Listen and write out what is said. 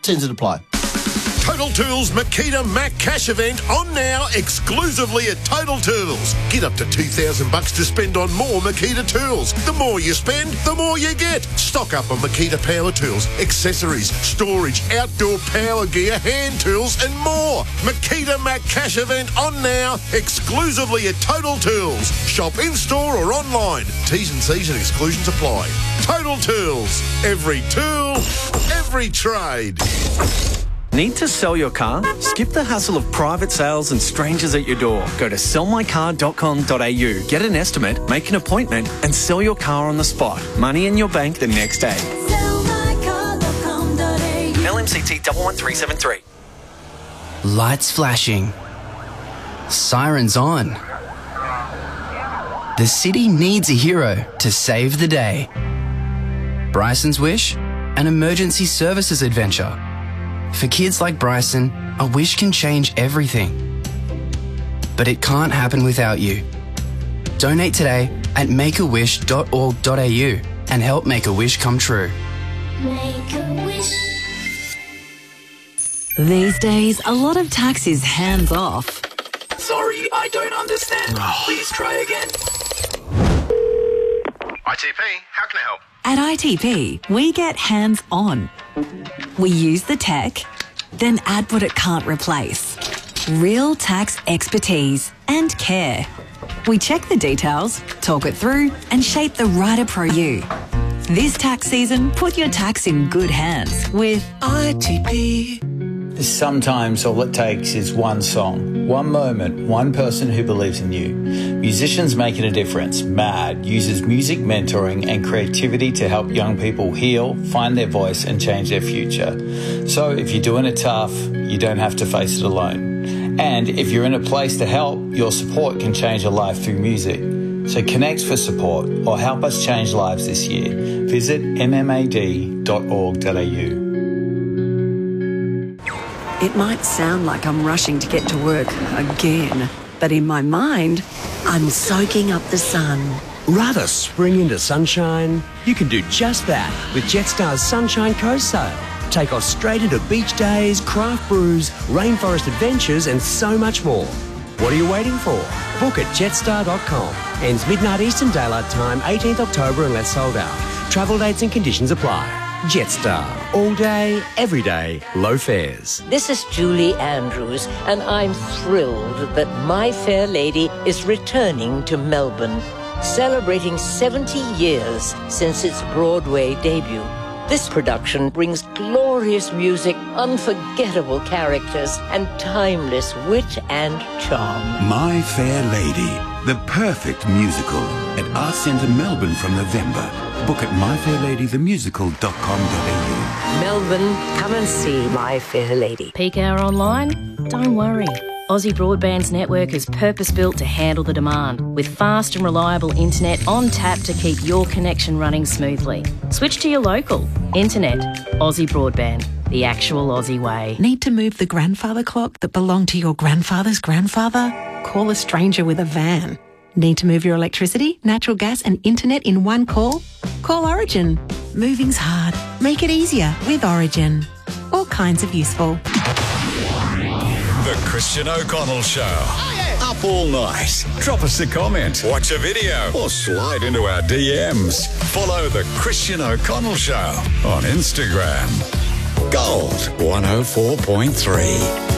Tends to apply. Total Tools Makita Mac Cash event on now exclusively at Total Tools. Get up to $2,000 to spend on more Makita tools. The more you spend, the more you get. Stock up on Makita power tools, accessories, storage, outdoor power gear, hand tools and more. Makita Mac Cash event on now exclusively at Total Tools. Shop in-store or online. T's and C's and exclusions apply. Total Tools. Every tool, every trade. Need to sell your car? Skip the hassle of private sales and strangers at your door. Go to sellmycar.com.au, get an estimate, make an appointment and sell your car on the spot. Money in your bank the next day. LMCT 11373. Lights flashing. Sirens on. The city needs a hero to save the day. Bryson's Wish? An emergency services adventure. For kids like Bryson, a wish can change everything. But it can't happen without you. Donate today at makeawish.org.au and help make a wish come true. Make a wish. These days, a lot of tax is hands off. Sorry, I don't understand. Please try again. ITP, how can I help? At ITP, we get hands on. We use the tech, then add what it can't replace. Real tax expertise and care. We check the details, talk it through, and shape the right Pro you. This tax season, put your tax in good hands with ITP. Sometimes all it takes is one song, one moment, one person who believes in you. Musicians Making a Difference, MAD, uses music mentoring and creativity to help young people heal, find their voice and change their future. So if you're doing it tough, you don't have to face it alone. And if you're in a place to help, your support can change a life through music. So connect for support or help us change lives this year. Visit mmad.org.au. It might sound like I'm rushing to get to work again, but in my mind, I'm soaking up the sun. Rather spring into sunshine? You can do just that with Jetstar's Sunshine Coast Sail. Take off straight into beach days, craft brews, rainforest adventures and so much more. What are you waiting for? Book at jetstar.com. Ends midnight Eastern Daylight Time, 18th October unless sold out. Travel dates and conditions apply. Jetstar. All day, every day, low fares. This is Julie Andrews, and I'm thrilled that My Fair Lady is returning to Melbourne, celebrating 70 years since its Broadway debut. This production brings glorious music, unforgettable characters, and timeless wit and charm. My Fair Lady, the perfect musical at Arts Centre Melbourne from November. Book at myfairladythemusical.com.au. Melbourne, come and see My Fair Lady. Peak hour online? Don't worry. Aussie Broadband's network is purpose-built to handle the demand, with fast and reliable internet on tap to keep your connection running smoothly. Switch to your local. Internet. Aussie Broadband. The actual Aussie way. Need to move the grandfather clock that belonged to your grandfather's grandfather? Call a stranger with a van. Need to move your electricity, natural gas and internet in one call? Call Origin. Moving's hard. Make it easier with Origin. All kinds of useful. The Christian O'Connell Show. Oh, yeah. Up all night. Drop us a comment, watch a video, or slide into our DMs. Follow The Christian O'Connell Show on Instagram. Gold 104.3.